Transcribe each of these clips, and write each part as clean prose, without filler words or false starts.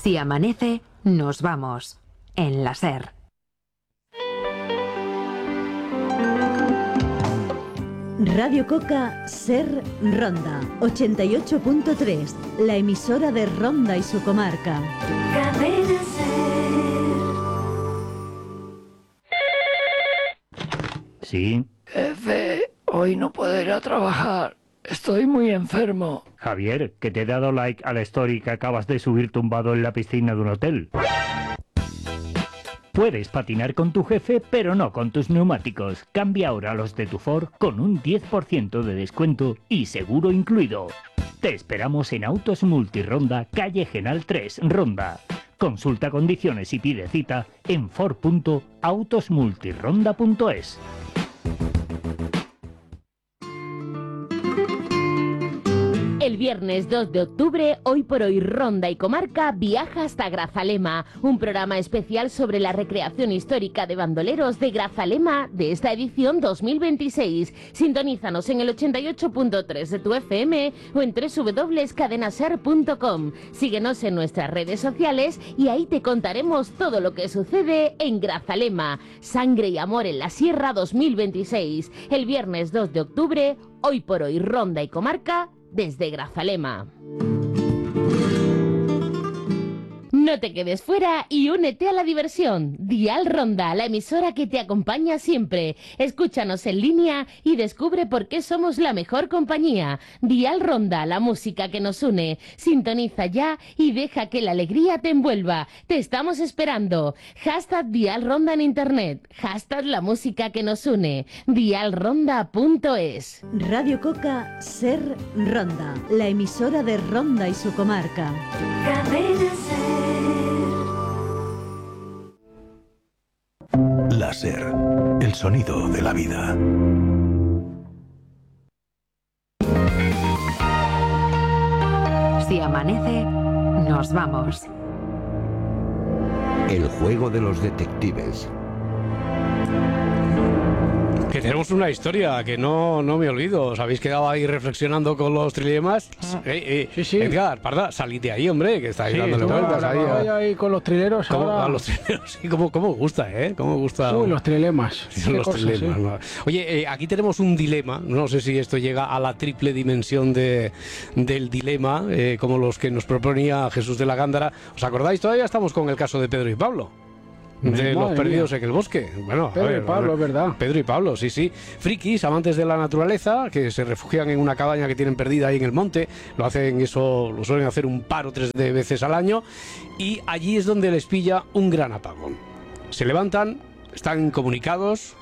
Si amanece, nos vamos. En la SER. Radio Coca Ser Ronda 88.3, la emisora de Ronda y su comarca. Cadena Ser. Sí. Jefe, hoy no puedo ir a trabajar. Estoy muy enfermo. Javier, que te he dado like a la story que acabas de subir tumbado en la piscina de un hotel. Puedes patinar con tu jefe, pero no con tus neumáticos. Cambia ahora los de tu Ford con un 10% de descuento y seguro incluido. Te esperamos en Autos Multironda, calle Genal 3, Ronda. Consulta condiciones y pide cita en ford.autosmultironda.es. El viernes 2 de octubre, Hoy por Hoy Ronda y Comarca viaja hasta Grazalema, un programa especial sobre la recreación histórica de bandoleros de Grazalema de esta edición 2026. Sintonízanos en el 88.3 de tu FM o en www.cadenaser.com. Síguenos en nuestras redes sociales y ahí te contaremos todo lo que sucede en Grazalema. Sangre y Amor en la Sierra 2026. El viernes 2 de octubre, Hoy por Hoy Ronda y Comarca desde Grazalema. No te quedes fuera y únete a la diversión. Dial Ronda, la emisora que te acompaña siempre. Escúchanos en línea y descubre por qué somos la mejor compañía. Dial Ronda, la música que nos une. Sintoniza ya y deja que la alegría te envuelva. Te estamos esperando. Hashtag Dial Ronda en internet. Hashtag la música que nos une. Dialronda.es. Radio Coca Ser Ronda, la emisora de Ronda y su comarca. Cadena Ser. La SER, el sonido de la vida. Si amanece, nos vamos. El juego de los detectives. Que tenemos una historia que no me olvido. ¿Os habéis quedado ahí reflexionando con los trilemas? Sí. Edgar, Parda, salid de ahí, hombre, que estáis dándole vueltas ahí con los trileros ahora. A los trileros, sí, ¿cómo gusta, ¿eh? ¿Cómo gusta? Uy, los trilemas. Los trilemas, ¿no? Oye, aquí tenemos un dilema. No sé si esto llega a la triple dimensión del dilema, como los que nos proponía Jesús de la Gándara. ¿Os acordáis? Todavía estamos con el caso de Pedro y Pablo. De los perdidos en el bosque. Bueno, Pedro y Pablo, es verdad. Pedro y Pablo, sí. Frikis, amantes de la naturaleza, que se refugian en una cabaña que tienen perdida ahí en el monte. Lo suelen hacer un par o 3 veces al año. Y allí es donde les pilla un gran apagón. Se levantan, están incomunicados.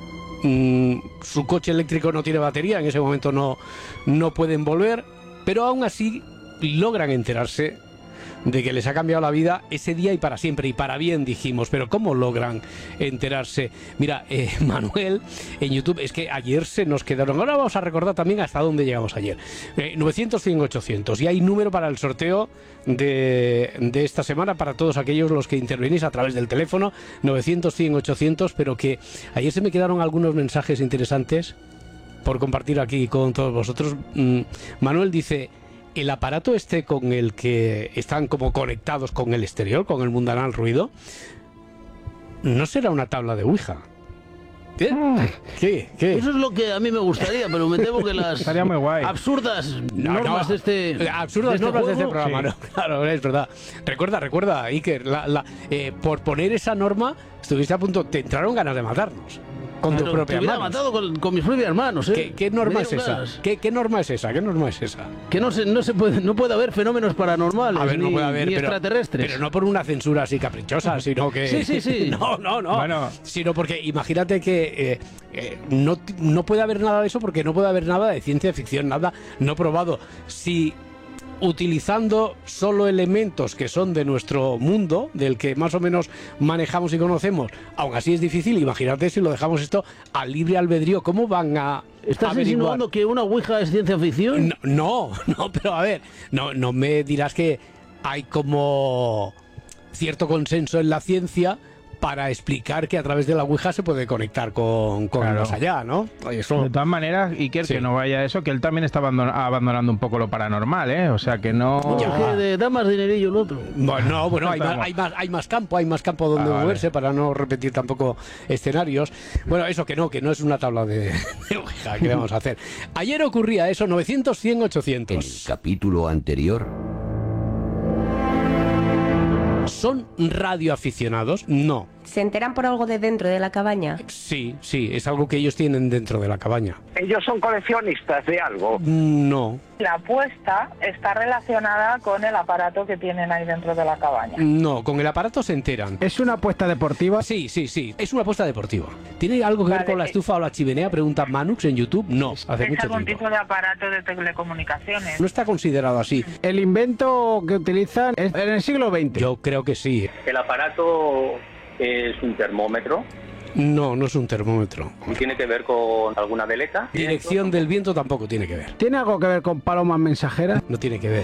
Su coche eléctrico no tiene batería, en ese momento no pueden volver. Pero aún así logran enterarse de que les ha cambiado la vida ese día y para siempre, y para bien, dijimos. Pero ¿cómo logran enterarse? Mira, Manuel, en YouTube, es que ayer se nos quedaron, ahora vamos a recordar también hasta dónde llegamos ayer, 900, 100, 800, y hay número para el sorteo de esta semana para todos aquellos los que intervenís a través del teléfono, 900, 100, 800, pero que ayer se me quedaron algunos mensajes interesantes por compartir aquí con todos vosotros. Manuel dice: el aparato este con el que están como conectados con el exterior, con el mundanal ruido, ¿no será una tabla de Ouija? ¿Qué? Eso es lo que a mí me gustaría, pero me temo que las estaría muy guay. absurdas normas de este programa, sí. No, claro, es verdad. Recuerda, Iker, por poner esa norma estuviste a punto, te entraron ganas de matarnos. Con tus propias manos. Matado con mis propias manos, ¿eh? ¿Qué norma es esa? ¿Qué norma es esa? Que no puede haber fenómenos paranormales. A ver, no puede haber, ni extraterrestres. Pero no por una censura así caprichosa, sino que... Sí. No. Bueno. Sino porque imagínate que no puede haber nada de eso, porque no puede haber nada de ciencia ficción, nada no probado. Si utilizando solo elementos que son de nuestro mundo, del que más o menos manejamos y conocemos, aún así es difícil. Imagínate si lo dejamos esto a libre albedrío, ¿cómo van a ¿Estás insinuando que una ouija es ciencia ficción? No, pero a ver, no me dirás que hay como cierto consenso en la ciencia para explicar que a través de la Ouija se puede conectar con el más allá, ¿no? Eso... De todas maneras, Iker, que no vaya eso, que él también está abandonando un poco lo paranormal, ¿eh? O sea, que no... Da más dinerillo el otro. Bueno, hay más campo donde moverse para no repetir tampoco escenarios. Bueno, eso que no es una tabla de Ouija, ¿qué vamos a hacer? Ayer ocurría eso, 900, 100, 800. En el capítulo anterior... ¿Son radioaficionados? No. ¿Se enteran por algo de dentro de la cabaña? Sí, es algo que ellos tienen dentro de la cabaña. ¿Ellos son coleccionistas de algo? No. La apuesta está relacionada con el aparato que tienen ahí dentro de la cabaña. No, con el aparato se enteran. ¿Es una apuesta deportiva? Sí, es una apuesta deportiva. ¿Tiene algo que ver con la estufa o la chimenea? Pregunta Manux en YouTube. No, hace ¿Es mucho algún tiempo. tipo de aparato de telecomunicaciones? No está considerado así. ¿El invento que utilizan es en el siglo XX? Yo creo que sí. ¿El aparato es un termómetro? No es un termómetro. ¿Y tiene que ver con alguna veleta? Dirección del viento tampoco tiene que ver. ¿Tiene algo que ver con palomas mensajeras? No tiene que ver.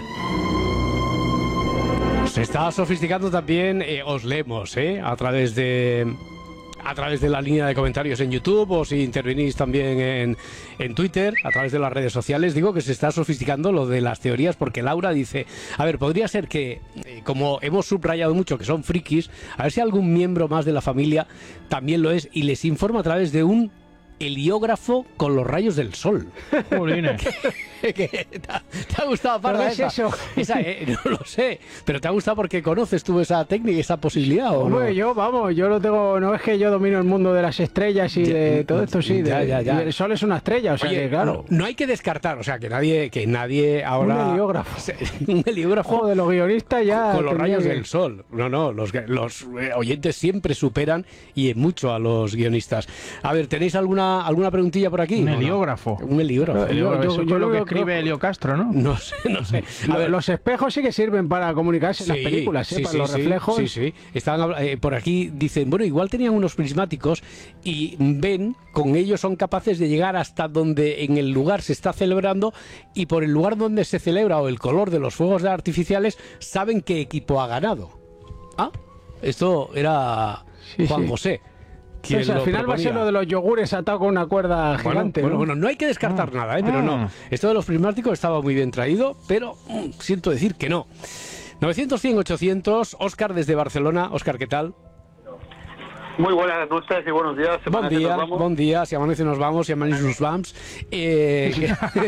Se está sofisticando también, os leemos, a través de la línea de comentarios en YouTube, o si intervenís también en Twitter, a través de las redes sociales. Digo que se está sofisticando lo de las teorías, porque Laura dice, a ver, podría ser que, como hemos subrayado mucho que son frikis, a ver si algún miembro más de la familia también lo es y les informa a través de un heliógrafo con los rayos del sol. ¿Te ha gustado, Parda, esa? ¿Eso? No lo sé, pero ¿te ha gustado porque conoces tú esa técnica, esa posibilidad? ¿O Hombre, no? yo lo tengo, no es que yo domino el mundo de las estrellas y de todo esto, sí. Ya. Y el sol es una estrella, o sea, Oye, que claro. No hay que descartar, o sea, que nadie ahora... Un heliógrafo. Un heliógrafo de los guionistas ya... con los rayos del sol. No, los oyentes siempre superan y en mucho a los guionistas. A ver, ¿tenéis alguna preguntilla por aquí? Un heliógrafo. Un heliógrafo. Yo lo que escribe Helio Castro, ¿no? No sé. A ver, los espejos sí que sirven para comunicarse en las películas, para los reflejos. Sí. Estaban, por aquí dicen, bueno, igual tenían unos prismáticos y ven, con ellos son capaces de llegar hasta donde en el lugar se está celebrando, y por el lugar donde se celebra o el color de los fuegos artificiales saben qué equipo ha ganado. Esto era Juan José. Pues al final va a ser lo de los yogures atado con una cuerda gigante. Bueno, no hay que descartar nada, pero no. Esto de los prismáticos estaba muy bien traído, pero siento decir que no. 900, 100, 800. Óscar desde Barcelona. Óscar, ¿qué tal? Muy buenas noches y buenos días. Buen día. Si amanece nos vamos, si amanece nos vamos. Que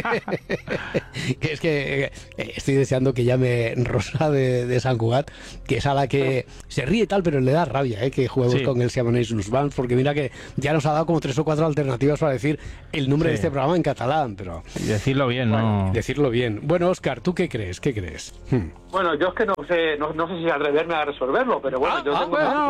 es que estoy deseando que llame Rosa de Sant Cugat, que es a la que se ríe y tal, pero le da rabia que juguemos con el Si amanece nos vamos, porque mira que ya nos ha dado como 3 o 4 alternativas para decir el nombre de este programa en catalán, pero... Y decirlo bien, ¿no? Decirlo bien. Bueno, Óscar, ¿tú qué crees? Bueno, yo es que no sé si atreverme a resolverlo, pero bueno, yo tengo...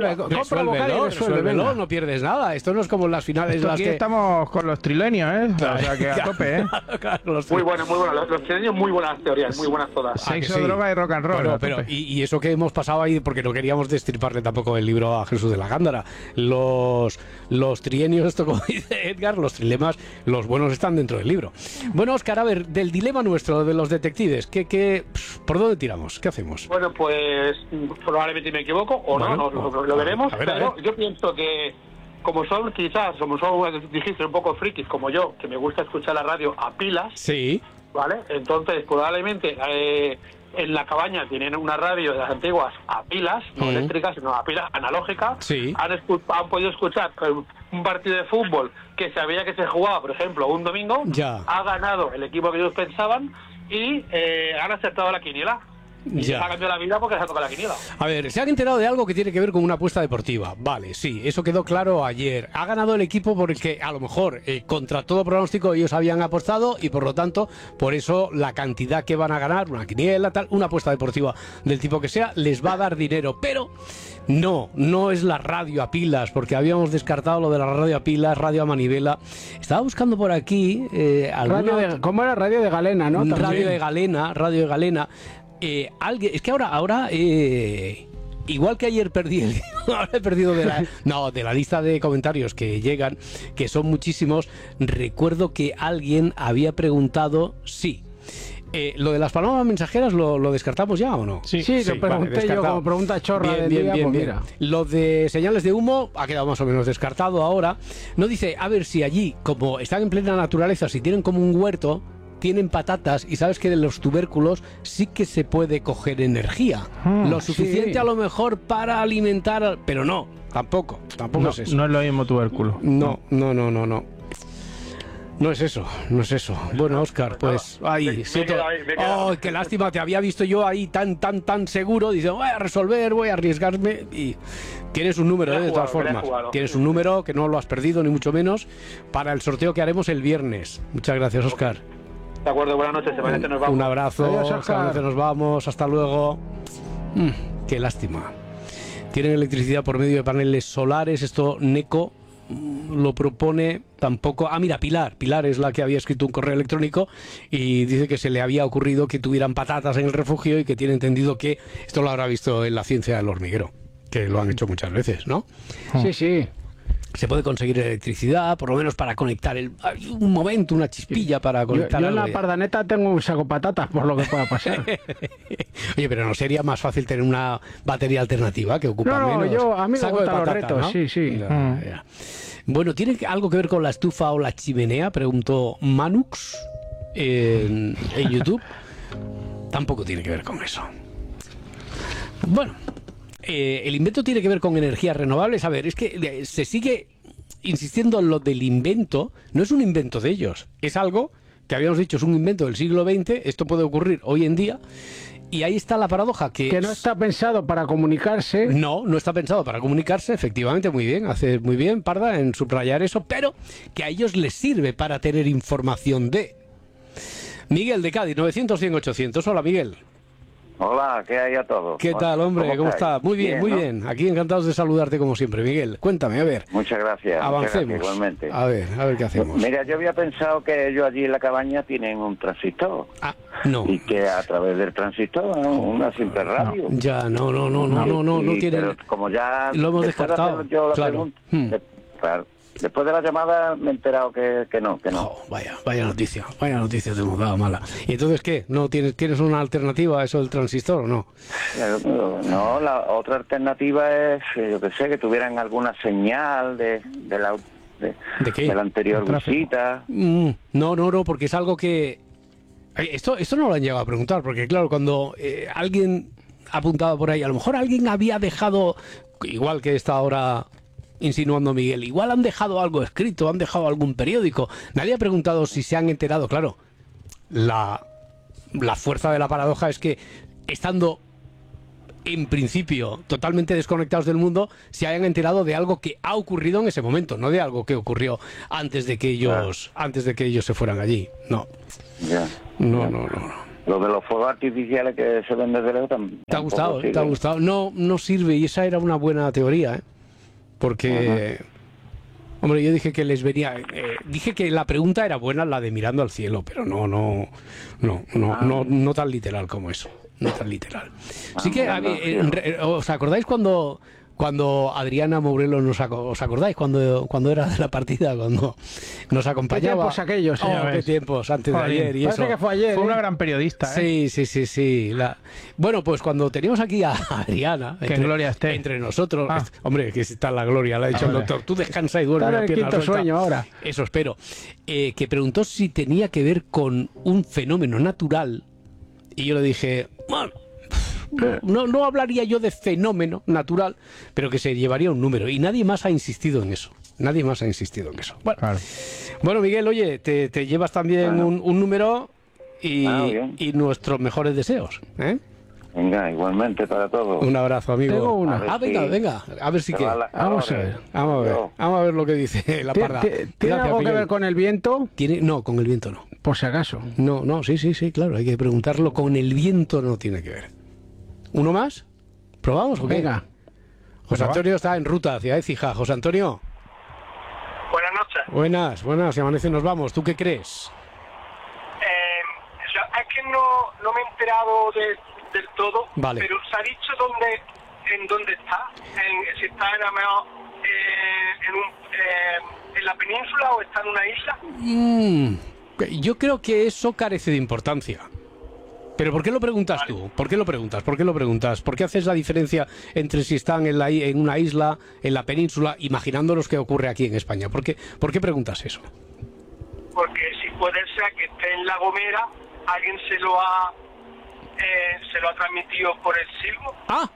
Resuélvelo, no pierdes nada. Esto no es como las finales las aquí que estamos con los trilenios, O sea, que a tope, Muy bueno. Los trilenios, muy buenas teorías, muy buenas todas. Sexo, droga y rock and roll. Pero y eso que hemos pasado ahí, porque no queríamos destriparle tampoco el libro a Jesús de la Gándara. Los trienios, esto como dice Edgar, los trilemas, los buenos están dentro del libro. Bueno, Óscar, a ver, del dilema nuestro de los detectives, ¿por dónde tiramos? ¿Qué hacemos? Bueno, pues probablemente me equivoco o no, lo veremos. Pero yo pienso que como son, dijiste, un poco frikis como yo, que me gusta escuchar la radio a pilas, sí, ¿vale? Entonces probablemente en la cabaña tienen una radio de las antiguas a pilas, no eléctricas, sino a pilas analógicas. Sí. Han podido escuchar un partido de fútbol que sabía que se jugaba, por ejemplo, un domingo. Ha ganado el equipo que ellos pensaban y han acertado la quiniela. Y se ha cambiado la vida porque se ha tocado la quiniela. A ver, se han enterado de algo que tiene que ver con una apuesta deportiva. Vale, sí, eso quedó claro ayer. Ha ganado el equipo porque a lo mejor contra todo pronóstico ellos habían apostado y por lo tanto, por eso la cantidad que van a ganar, una quiniela, tal, una apuesta deportiva del tipo que sea, les va a dar dinero. Pero no es la radio a pilas, porque habíamos descartado lo de la radio a pilas, radio a manivela. Estaba buscando por aquí ¿cómo era? Radio de Galena, ¿no? Radio de Galena. Es que ahora igual que ayer perdí ahora he perdido de la lista de comentarios que llegan, que son muchísimos. Recuerdo que alguien había preguntado ¿Lo de las palomas mensajeras lo descartamos ya o no? Sí, lo pregunté yo como pregunta chorra del día, pues mira. Lo de señales de humo ha quedado más o menos descartado ahora. No dice, a ver si allí, como están en plena naturaleza, si tienen como un huerto, tienen patatas y sabes que de los tubérculos sí que se puede coger energía. Lo suficiente a lo mejor para alimentar, pero no, tampoco es eso. No es lo mismo tubérculo. No. No es eso. Bueno, Óscar, pues ahí siento. Oh, qué lástima, te había visto yo ahí tan seguro. Dice, voy a resolver, voy a arriesgarme. Y tienes un número, de todas formas. Tienes un número que no lo has perdido, ni mucho menos, para el sorteo que haremos el viernes. Muchas gracias, Óscar. De acuerdo, buenas noches, Semanete, nos vamos. Un abrazo, Semanete, nos vamos, hasta luego. Qué lástima. Tienen electricidad por medio de paneles solares, esto NECO lo propone tampoco. Mira, Pilar es la que había escrito un correo electrónico y dice que se le había ocurrido que tuvieran patatas en el refugio y que tiene entendido que esto lo habrá visto en la ciencia del hormiguero, que lo han hecho muchas veces, ¿no? Sí. Se puede conseguir electricidad, por lo menos para conectar un momento, una chispilla para conectar. Yo en la Pardaneta tengo un saco patatas, por lo que pueda pasar. Oye, pero ¿no sería más fácil tener una batería alternativa que ocupa menos? A mí me gustan los retos, ¿no? Sí. Ya. Bueno, ¿tiene algo que ver con la estufa o la chimenea? Preguntó Manux en YouTube. Tampoco tiene que ver con eso. Bueno, el invento tiene que ver con energías renovables. A ver, es que se sigue insistiendo en lo del invento. No es un invento de ellos, es algo que habíamos dicho es un invento del siglo XX. Esto puede ocurrir hoy en día. Y ahí está la paradoja, que no está pensado para comunicarse. No está pensado para comunicarse, efectivamente, muy bien, hace muy bien, Parda, en subrayar eso, pero que a ellos les sirve para tener información de... Miguel de Cádiz, 900-100-800. Hola, Miguel. Hola, ¿qué hay a todos? ¿Qué tal, hombre? ¿Cómo estás? Muy bien, muy bien. Aquí encantados de saludarte como siempre, Miguel. Cuéntame, a ver. Muchas gracias. Avancemos. Igualmente. A ver qué hacemos. Mira, yo había pensado que ellos allí en la cabaña tienen un transistor. No. Y que a través del transistor, una simple radio. Ya, no tiene. Pero como ya lo hemos descartado. Yo la pregunta, claro. Después de la llamada me he enterado que no. Oh, vaya noticia te hemos dado mala. ¿Y entonces qué? ¿No tienes una alternativa a eso del transistor o no? No, la otra alternativa es, yo que sé, que tuvieran alguna señal de qué? De la anterior visita. No, porque es algo que... Esto no lo han llegado a preguntar, porque claro, cuando alguien ha apuntado por ahí, a lo mejor alguien había dejado, igual que está ahora insinuando Miguel, igual han dejado algo escrito, han dejado algún periódico. Nadie ha preguntado si se han enterado. Claro, la fuerza de la paradoja es que, estando en principio totalmente desconectados del mundo, se hayan enterado de algo que ha ocurrido en ese momento, no de algo que ocurrió antes de que ellos se fueran allí. No. No. Lo de los fuegos artificiales que se ven desde lejos también. ¿Te ha gustado? No sirve, y esa era una buena teoría, porque... Hombre, yo dije que les venía... dije que la pregunta era buena, la de mirando al cielo, pero no tan literal como eso. No tan literal. Sí que... ¿os acordáis cuando Adriana Mourelo os acordáis cuando era de la partida, cuando nos acompañaba? ¿Qué tiempos aquellos? Qué tiempos, antes de ayer y eso. Que fue ayer. Fue una gran periodista, Sí. Bueno, pues cuando teníamos aquí a Adriana, que gloria esté entre nosotros, hombre, que está la gloria, le ha dicho el doctor, tú descansa y duerme. Está en el quinto sueño ahora. Eso espero. Que preguntó si tenía que ver con un fenómeno natural, y yo le dije, bueno, no hablaría yo de fenómeno natural, pero que se llevaría un número. Y nadie más ha insistido en eso. Bueno, Miguel, oye, te llevas también un número y nuestros mejores deseos. Venga, igualmente para todos. Un abrazo, amigo. Tengo una. Venga. A ver si qué. Vamos a ver lo que dice la parda. ¿Tiene algo que ver con el viento? No, con el viento no. Por si acaso. No, sí, claro, hay que preguntarlo. Con el viento no tiene que ver. ¿Uno más? ¿Probamos o qué? Venga. José Antonio está en ruta hacia Écija. José Antonio. Buenas noches. Buenas. Si amanece nos vamos. ¿Tú qué crees? Es que no me he enterado del todo. Vale. Pero se ha dicho en dónde está. Si está en la península o está en una isla. Yo creo que eso carece de importancia. ¿Pero por qué lo preguntas tú? ¿Por qué lo preguntas? ¿Por qué haces la diferencia entre si están en una isla, en la península, imaginándonos qué ocurre aquí en España? ¿Por qué preguntas eso? Porque si puede ser que esté en La Gomera, alguien se lo ha transmitido por el silbo. ¡Ah!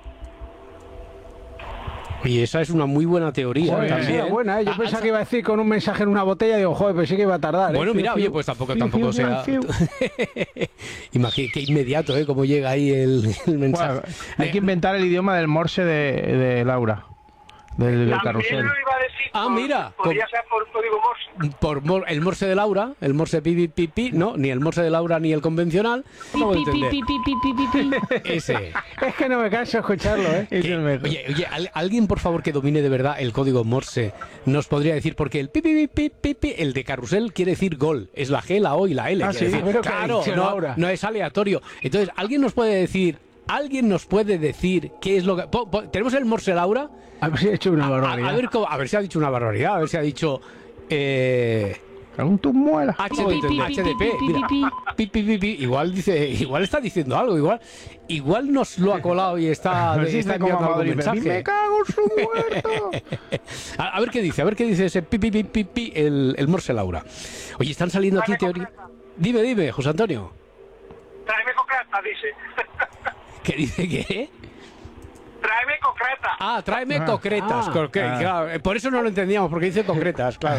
Y esa es una muy buena teoría. Joder, también. Sí, buena, ¿eh? Yo pensaba que iba a decir con un mensaje en una botella, digo, joder, pero sí que iba a tardar. Bueno, mira, oye, pues tampoco sea... Imagínate qué inmediato, ¿eh? Cómo llega ahí el mensaje. Bueno, hay que inventar el idioma del Morse de Laura. Del carrusel. Lo iba a decir mira. Podría ser por código Morse. El Morse de Laura, el Morse pi, no, ni el Morse de Laura ni el convencional. ¿Cómo entender? Ese. Es que no me canso de escucharlo, ¿eh? Oye, alguien por favor que domine de verdad el código Morse nos podría decir, porque el pi, el de carrusel quiere decir gol, es la G, la O y la L. Ah, sí, decir, claro, no es aleatorio. Entonces, ¿alguien nos puede decir qué es lo que... ¿Tenemos el Morse Laura? A ver si ha hecho una barbaridad. A ver si ha dicho una barbaridad, a ver si ha dicho... Algún tu muela. HDP, mira. Igual está diciendo algo, igual nos lo ha colado y está enviando algún mensaje. Me cago en su muerto. A ver qué dice ese el Morse Laura. Oye, están saliendo aquí teorías. Dime, José Antonio. Tráeme concreta, dice. ¿Qué dice qué? Tráeme concreta. Tráeme concretas. Claro, por eso no lo entendíamos, porque dice concretas, claro.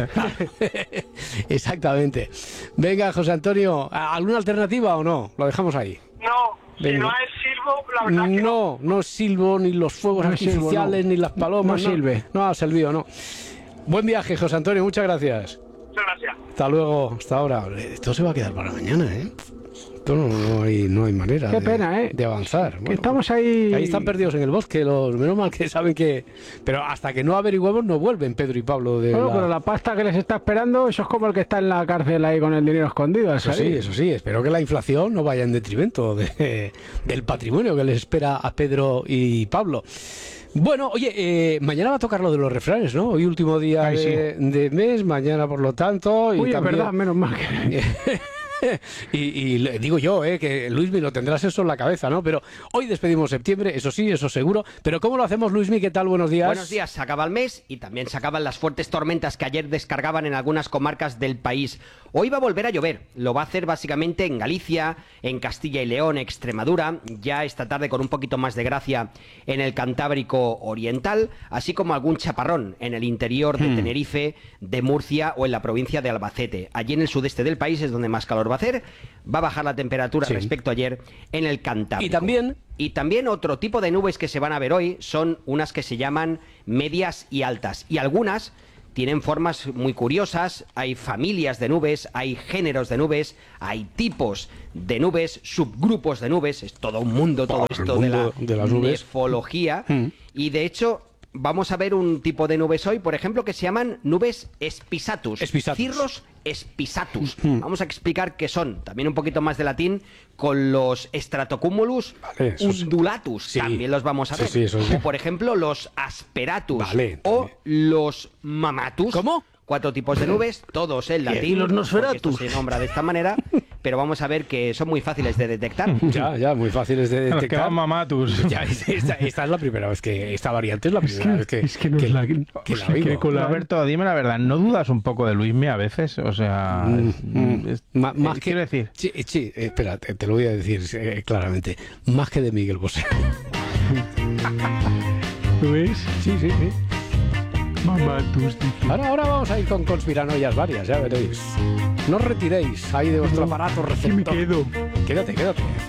Exactamente. Venga, José Antonio, ¿alguna alternativa o no? Lo dejamos ahí. No, si no es silbo, la verdad que no. No silbo, ni los fuegos artificiales, ni las palomas. No sirve. No ha servido, no. Buen viaje, José Antonio, muchas gracias. Muchas gracias. Hasta luego, hasta ahora. Esto se va a quedar para mañana, ¿eh? No hay manera. Qué pena, ¿eh? De avanzar. Bueno, estamos ahí... Ahí están perdidos en el bosque, menos mal que saben que... Pero hasta que no averiguemos no vuelven Pedro y Pablo de pero la pasta que les está esperando, eso es como el que está en la cárcel ahí con el dinero escondido. Eso sí. Espero que la inflación no vaya en detrimento del patrimonio que les espera a Pedro y Pablo. Bueno, oye, mañana va a tocar lo de los refranes, ¿no? Hoy último día de mes, mañana por lo tanto... Uy, es verdad, menos mal que... y digo yo, que Luismi lo tendrás eso en la cabeza, ¿no? Pero hoy despedimos septiembre, eso sí, eso seguro. Pero ¿cómo lo hacemos, Luismi? ¿Qué tal? Buenos días. Buenos días, se acaba el mes y también se acaban las fuertes tormentas que ayer descargaban en algunas comarcas del país. Hoy va a volver a llover, lo va a hacer básicamente en Galicia, en Castilla y León, Extremadura, ya esta tarde con un poquito más de gracia en el Cantábrico Oriental, así como algún chaparrón en el interior de Tenerife, de Murcia o en la provincia de Albacete. Allí en el sudeste del país es donde más calor va a hacer, va a bajar la temperatura respecto a ayer en el Cantábrico. Y también otro tipo de nubes que se van a ver hoy son unas que se llaman medias y altas, y algunas tienen formas muy curiosas, hay familias de nubes, hay géneros de nubes, hay tipos de nubes, subgrupos de nubes, es todo un mundo todo esto de la nefología, y de hecho vamos a ver un tipo de nubes hoy, por ejemplo, que se llaman nubes spisatus. Cirrus spisatus. Vamos a explicar qué son, también un poquito más de latín, con los stratocumulus undulatus, también los vamos a ver. O por ejemplo, los asperatus o los mamatus. ¿Cómo? 4 tipos de nubes, todos en latín. Y los nosferatus. Esto se nombra de esta manera, pero vamos a ver que son muy fáciles de detectar. Ya, muy fáciles de detectar. Los que van mamatus. Ya, esta es la primera vez que... Esta variante es la primera vez que... Es que no es la oigo. Alberto, dime la verdad, ¿no dudas un poco de Luismi a veces? O sea... más que... Quiero decir... Sí, espera, te lo voy a decir claramente. Más que de Miguel Bosé. ¿Lo ves? Sí. Mamatus. Ahora vamos a ir con conspiranoias varias, ya veréis. No os retiréis ahí de vuestro aparato receptor. Me quedo. Quédate.